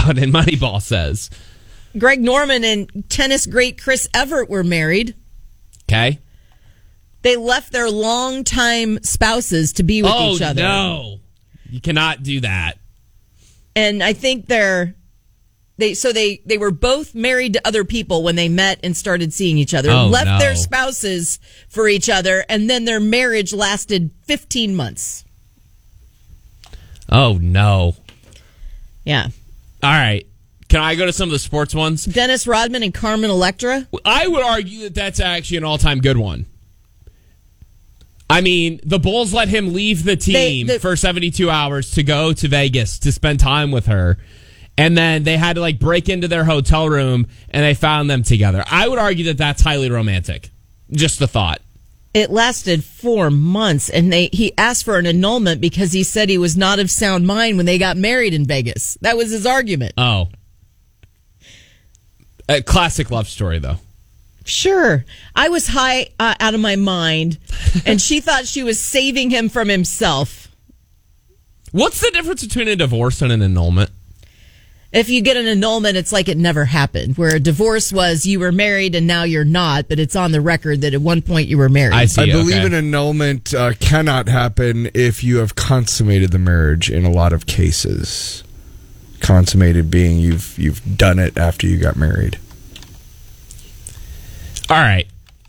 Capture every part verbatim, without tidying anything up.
about and Moneyball says. Greg Norman and tennis great Chris Evert were married. Okay. They left their longtime spouses to be with oh, each other. No, you cannot do that. And I think they're they so they they were both married to other people when they met and started seeing each other. Oh, left no. their spouses for each other, and then their marriage lasted fifteen months. Oh no. Yeah. All right. Can I go to some of the sports ones? Dennis Rodman and Carmen Electra. I would argue that that's actually an all-time good one. I mean, the Bulls let him leave the team They, the, for seventy-two hours to go to Vegas to spend time with her. And then they had to like break into their hotel room and they found them together. I would argue that that's highly romantic. Just the thought. It lasted four months, and they he asked for an annulment because he said he was not of sound mind when they got married in Vegas. That was his argument. Oh. A classic love story, though. Sure. I was high uh, out of my mind, and she thought she was saving him from himself. What's the difference between a divorce and an annulment? If you get an annulment, it's like it never happened. Where a divorce was you were married and now you're not, but it's on the record that at one point you were married. I see. I believe okay. an annulment uh, cannot happen if you have consummated the marriage in a lot of cases. Consummated being you've you've done it after you got married. All right.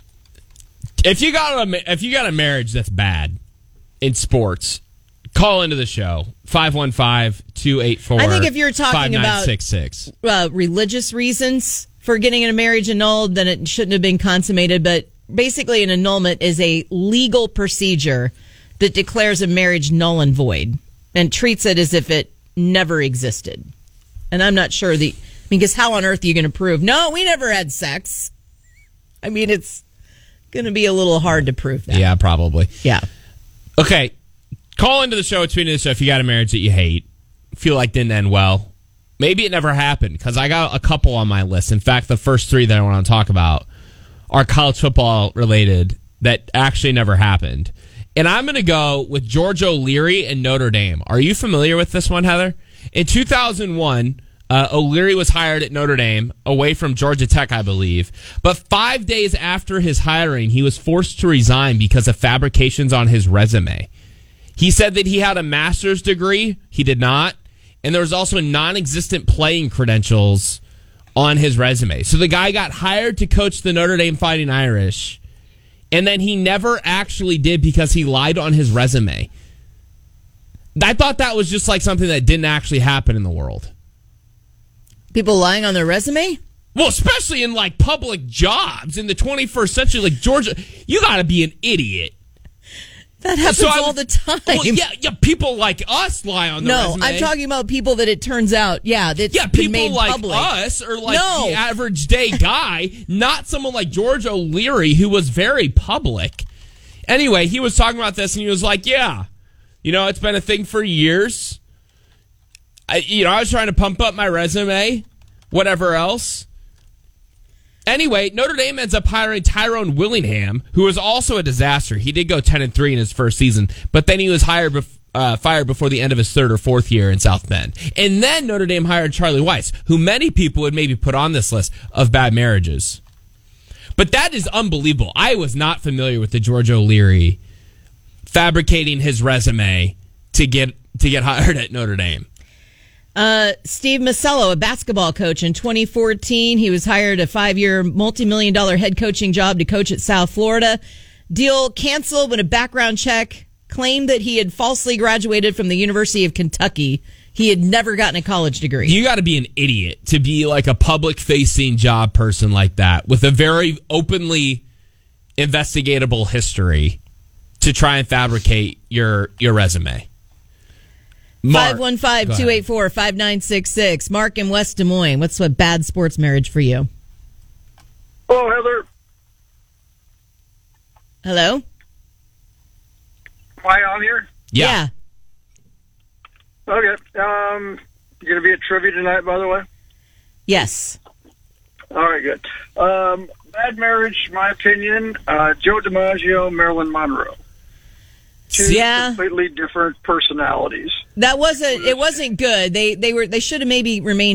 If you got a if you got a marriage that's bad in sports, call into the show five one five, two eight four I think if you're talking about five nine six six. Uh, religious reasons for getting a marriage annulled, then it shouldn't have been consummated. But basically, an annulment is a legal procedure that declares a marriage null and void and treats it as if it never existed. And I'm not sure the because how on earth are you going to prove? No, we never had sex. I mean, it's going to be a little hard to prove that. Yeah, probably. Yeah. Okay. Call into the show, tweet into the show if you got a marriage that you hate, feel like didn't end well. Maybe it never happened, because I got a couple on my list. In fact, the first three that I want to talk about are college football related that actually never happened. And I'm going to go with George O'Leary and Notre Dame. Are you familiar with this one, Heather? In two thousand one, uh, O'Leary was hired at Notre Dame, away from Georgia Tech, I believe. But five days after his hiring, he was forced to resign because of fabrications on his resume. He said that he had a master's degree. He did not. And there was also non-existent playing credentials on his resume. So the guy got hired to coach the Notre Dame Fighting Irish, and then he never actually did because he lied on his resume. I thought that was just like something that didn't actually happen in the world. People lying on their resume? Well, especially in like public jobs in the twenty-first century, like Georgia, you got to be an idiot. That happens So I- all the time. Well, yeah, yeah, people like us lie on their no, resume. I'm talking about people that it turns out, yeah, that's Yeah, been people made like public. us or like No. the average day guy, not someone like George O'Leary who was very public. Anyway, he was talking about this and he was like, yeah, you know, it's been a thing for years. I, you know, I was trying to pump up my resume, whatever else. Anyway, Notre Dame ends up hiring Tyrone Willingham, who was also a disaster. He did go ten and three in his first season, but then he was hired bef- uh, fired before the end of his third or fourth year in South Bend. And then Notre Dame hired Charlie Weiss, who many people would maybe put on this list of bad marriages. But that is unbelievable. I was not familiar with the George O'Leary fabricating his resume to get to get hired at Notre Dame. Uh, Steve Masello, a basketball coach in twenty fourteen. He was hired a five-year, multi-million dollar head coaching job to coach at South Florida. Deal canceled when a background check claimed that he had falsely graduated from the University of Kentucky. He had never gotten a college degree. You got to be an idiot to be like a public-facing job person like that with a very openly investigatable history to try and fabricate your your resume. five one five, two eight four, five nine six six. Mark in West Des Moines. What's a bad sports marriage for you? Hello, Heather. Hello? Am I on here? Yeah. Okay. Um, you going to be at trivia tonight, by the way? Yes. All right, good. Um, bad marriage, my opinion, uh, Joe DiMaggio, Marilyn Monroe. Two Yeah. completely different personalities. That wasn't, it wasn't good. They, they were, they should have maybe remained